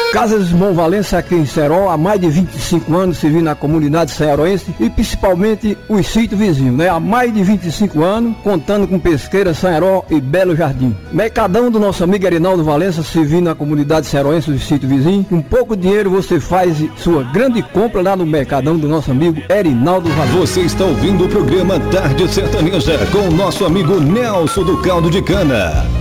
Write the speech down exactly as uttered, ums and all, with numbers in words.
Casas Irmão Valença aqui em Serol, há mais de vinte e cinco anos servindo na comunidade cearoense e principalmente os sítios vizinhos, né? Há mais de vinte e cinco anos, contando com Pesqueira, Serol e Belo Jardim. Mercadão do nosso amigo Erinaldo Valença servindo na comunidade cearoense dos sítios vizinhos. Com pouco dinheiro você faz sua grande compra lá no Mercadão do nosso amigo Erinaldo Valença. Você está ouvindo o programa Tarde Sertaneja com o nosso amigo Nelson do Caldo de Cana.